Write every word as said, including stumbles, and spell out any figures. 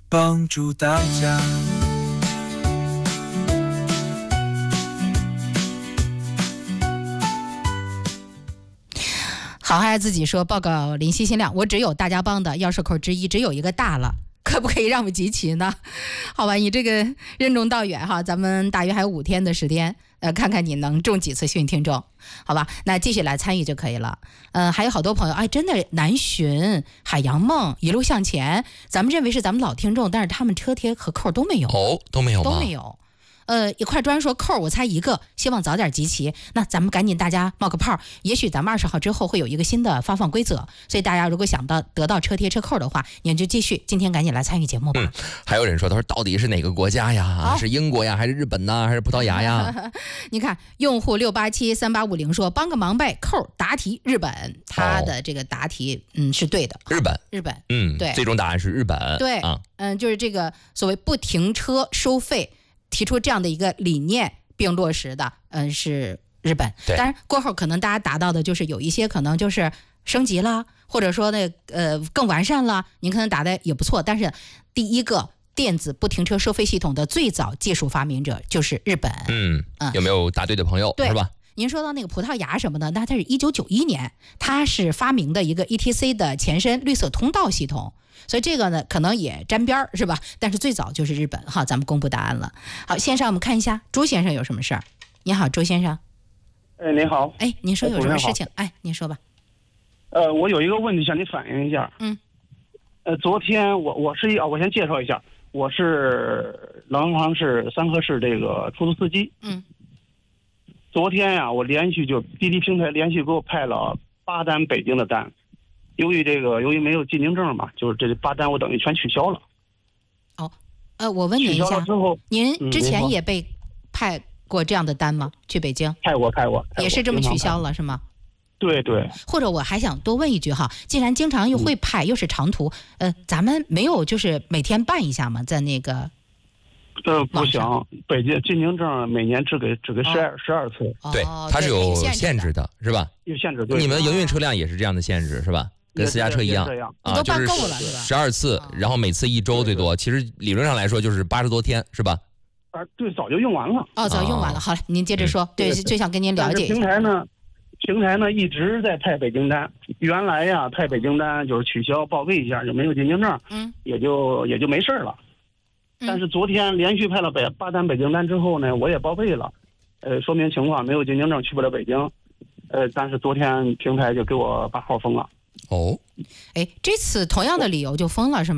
帮助大家。 好孩自己说，报告林夕新亮，我只有大家帮的钥匙扣之一，只有一个大了，可不可以让我集齐呢？好吧，你这个任重道远哈，咱们大约还有五天的时间，呃，看看你能中几次幸运听众，好吧？那继续来参与就可以了。嗯、呃，还有好多朋友，哎，真的南巡、海洋梦、一路向前，咱们认为是咱们老听众，但是他们车贴和扣都没有， 哦，都没有吗？ 都没有。呃，一块砖说扣我猜一个，希望早点集齐。那咱们赶紧大家冒个泡，也许咱们二十号之后会有一个新的发放规则，所以大家如果想到得到车贴车扣的话，你就继续今天赶紧来参与节目吧。 嗯，还有人说，他说到底是哪个国家呀？是英国呀，还是日本呢，还是葡萄牙呀？ 你看，用户六八七三八五零说帮个忙呗，扣答题日本，他的这个答题、哦、嗯是对的， 日本， 日本， 嗯， 对， 最终答案是日本， 对， 啊， 嗯，就是这个所谓不停车收费。提出这样的一个理念并落实的，嗯，是日本。当然过后可能大家达到的就是有一些可能就是升级了，或者说那呃更完善了，您可能打的也不错。但是第一个电子不停车收费系统的最早技术发明者就是日本。 嗯，嗯有没有答对的朋友？ 对， 是吧？ 您说到那个葡萄牙什么的，那它是一九九一年，它是发明的一个 E T C 的前身绿色通道系统。所以这个呢，可能也沾边儿，是吧？但是最早就是日本。好，咱们公布答案了。好，线上我们看一下朱先生有什么事儿。你好，朱先生。 哎，您好。 哎，您说有什么事情？哎，您说吧。 呃，我有一个问题向你反映一下。 嗯。 呃，昨天我我是一啊，我先介绍一下，我是廊坊市三河市这个出租司机。 嗯。 昨天呀、啊，我连续就滴滴平台连续给我派了八单北京的单。由于这个，由于没有进京证嘛，就是这八单我等于全取消了。 哦，呃，我问您一下，您之前也被派过这样的单吗？去北京？ 派过，派过， 也是这么取消了是吗？ 对对。 或者我还想多问一句哈，既然经常又会派，又是长途，呃，咱们没有就是每天办一下吗？在那个？ 呃，不行，北京进京证每年只给只给十二十二次。 对，它是有限制的，是吧？ 有限制。对， 你们营运车辆也是这样的限制，是吧？跟私家车一样啊，都办够了是吧？ 十二次，然后每次一周最多。其实理论上来说就是八十多天，是吧？ 啊，对，早就用完了。 哦，早用完了。好了，您接着说。对，就想跟您了解一下。 平台呢，平台呢一直在派北京单。原来呀，派北京单就是取消报备一下就没有进京证， 嗯， 也就也就没事了。但是昨天连续派了北八单北京单之后呢，我也报备了，呃，说明情况没有进京证去不了北京，呃，但是昨天平台就给我把号封了。 哦， 哎，这次同样的理由就封了是吗？